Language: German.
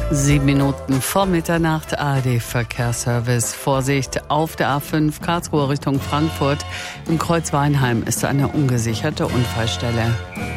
7 Minuten vor Mitternacht, ARD Verkehrsservice. Vorsicht auf der A5 Karlsruhe Richtung Frankfurt. Im Kreuz Weinheim ist eine ungesicherte Unfallstelle.